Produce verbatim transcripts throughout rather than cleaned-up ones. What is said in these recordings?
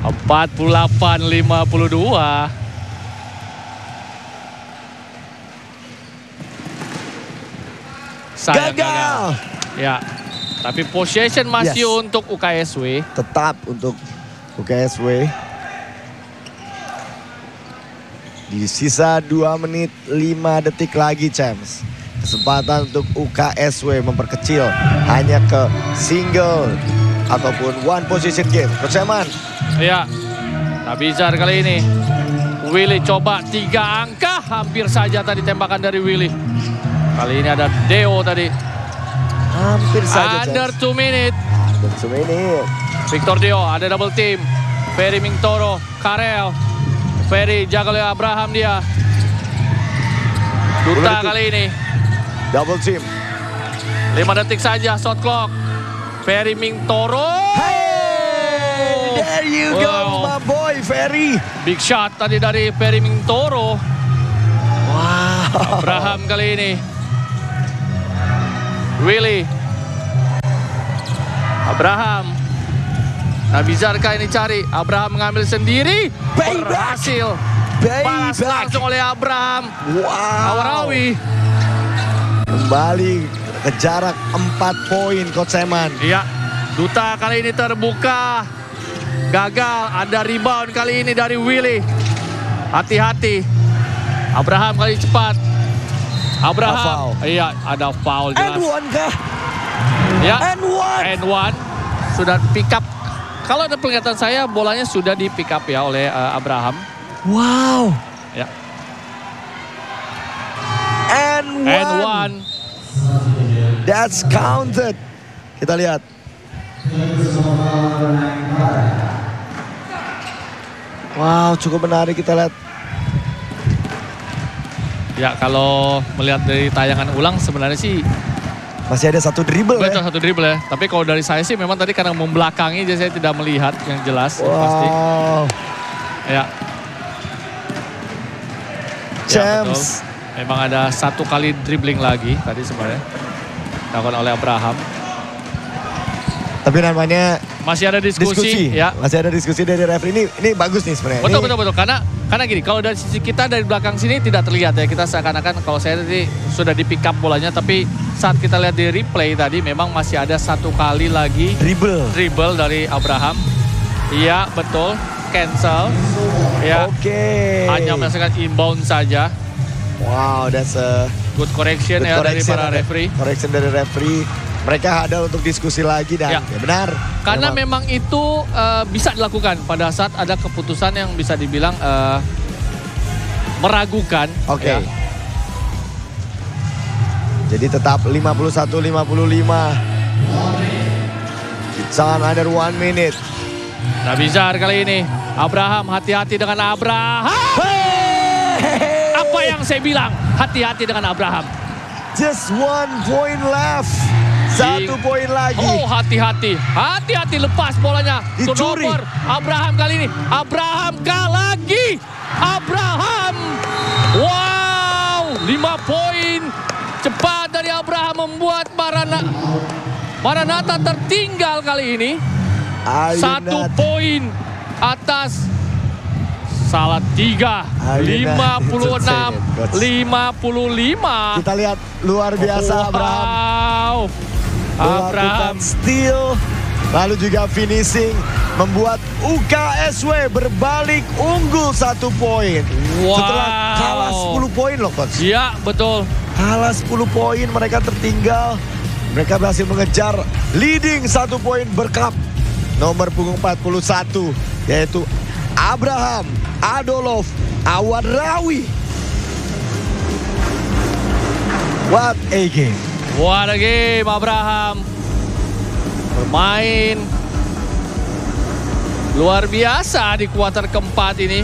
empat puluh delapan lima puluh dua. Sayang, gagal. gagal. Ya, tapi possession masih yes. untuk U K S W. Tetap untuk U K S W. Di sisa dua menit lima detik lagi, Champs. Kesempatan untuk U K S W memperkecil hanya ke single ataupun one position game. Coach Eman. Iya, Nabizar kali ini. Willy coba tiga angka, hampir saja tadi tembakan dari Willy. Kali ini ada Deo tadi. Hampir saja. Under two minute. Under two minute. Victor Deo ada double team. Ferry Mingtoro, Karel. Ferry jaga oleh Abraham dia. Duta kali ini. Double team. lima detik saja shot clock. Ferry Mingtoro. Hey, there you wow. go my boy Ferry. Big shot tadi dari Ferry Mingtoro. Wow. Abraham kali ini. Willy. Abraham. Nabizar kali ini cari. Abraham mengambil sendiri. Payback. Berhasil. Balas langsung oleh Abraham. Wow. Awarawi. Kembali ke jarak empat poin Coach Eman. Iya. Duta kali ini terbuka. Gagal. Ada rebound kali ini dari Willy. Hati-hati. Abraham kali cepat. Abraham. Iya, ada foul jelas. And one kah? Ya. And one. And one. Sudah pick up. Kalau ada penglihatan saya, bolanya sudah di pick up ya oleh uh, Abraham. Wow. Ya. And one. And one. That's counted. Kita lihat. Wow, cukup menarik kita lihat. Ya, kalau melihat dari tayangan ulang sebenarnya sih masih ada satu dribble ya. Betul, satu dribble ya. Tapi kalau dari saya sih memang tadi karena membelakangi jadi saya tidak melihat yang jelas. Wow. Yang pasti. Ya. Champs. Ya, memang ada satu kali dribbling lagi tadi sebenarnya. Dilakukan oleh Abraham. Tapi namanya masih ada diskusi, diskusi. Ya. Masih ada diskusi dari referee ini. Ini bagus nih sebenarnya. Betul, ini... betul, betul. Karena karena gini, kalau dari sisi kita dari belakang sini tidak terlihat ya. Kita seakan-akan kalau saya tadi sudah di pick up bolanya, tapi saat kita lihat di replay tadi memang masih ada satu kali lagi dribble dribble dari Abraham. Iya, betul. Cancel. Ya. Oke. Okay. Hanya melaksanakan inbound saja. Wow, that's a good correction good ya correction dari para referee. Correction dari referee. Mereka ada untuk diskusi lagi dan ya, ya benar. Karena memang, memang itu uh, bisa dilakukan pada saat ada keputusan yang bisa dibilang uh, meragukan. Oke. Okay. Ya. Jadi tetap lima puluh satu lima puluh lima. It's on under one minute. Nabizar kali ini. Abraham, hati-hati dengan Abraham. Hey! Apa yang saya bilang? Hati-hati dengan Abraham. Just one point left. Satu poin lagi. Oh, hati-hati. Hati-hati lepas bolanya. Dicuri. Turnover. Abraham kali ini. Abraham kali lagi. Abraham. Wow. Lima poin. Cepat dari Abraham membuat Marana, Maranatha tertinggal kali ini. Satu poin atas Salatiga. lima puluh enam lima puluh lima. Kita lihat luar biasa wow. Abraham. Abraham steal, lalu juga finishing, membuat U K S W berbalik unggul satu poin. Wow. Setelah kalah sepuluh poin loh Coach. Iya betul. Kalah sepuluh poin, mereka tertinggal. Mereka berhasil mengejar leading satu poin berkap nomor punggung empat puluh satu, yaitu Abraham Adolf Awarawi. What a game. What a game, Abraham. Bermain luar biasa di kuarter keempat ini.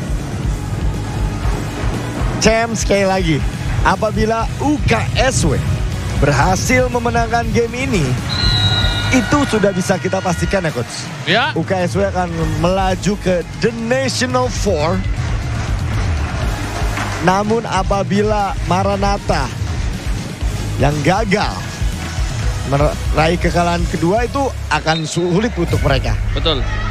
Champs sekali lagi, apabila U K S W berhasil memenangkan game ini, itu sudah bisa kita pastikan ya Coach. Ya. U K S W akan melaju ke The National Four. Namun apabila Maranatha yang gagal meraih kekalahan kedua, itu akan sulit untuk mereka. Betul.